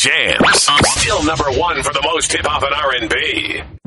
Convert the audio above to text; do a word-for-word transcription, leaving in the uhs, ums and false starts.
jams. Still number one for the most hip hop and R and B.